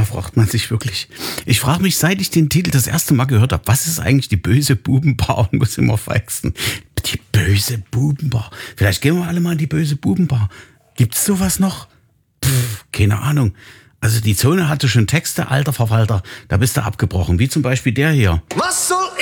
manchmal fragt man sich wirklich. Ich frage mich, seit ich den Titel das erste Mal gehört habe, was ist eigentlich die böse Bubenbar und muss immer feixen. Die böse Bubenbar. Vielleicht gehen wir alle mal in die böse Bubenbar. Gibt's sowas noch? Keine Ahnung. Also die Zone hatte schon Texte, alter Verwalter, da bist du abgebrochen. Wie zum Beispiel der hier. Was soll